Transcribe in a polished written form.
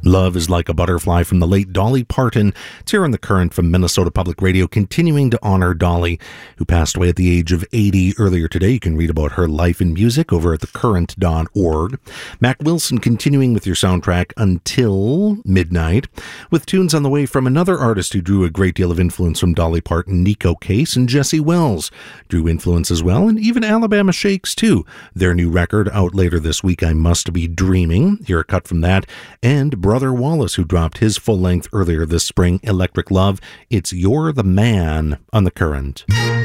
Love is Like a Butterfly from the late Dolly Parton. It's here on The Current from Minnesota Public Radio, continuing to honor Dolly, who passed away at the age of 80 earlier today. You can read about her life and music over at thecurrent.org. Mac Wilson continuing with your soundtrack until midnight, with tunes on the way from another artist who drew a great deal of influence from Dolly Parton, Nico Case, and Jesse Wells drew influence as well, and even Alabama Shakes too. Their new record out later this week, I Must Be Dreaming. Here a cut from that, and Brother Wallace, who dropped his full length earlier this spring, Electric Love. It's You're the Man on The Current.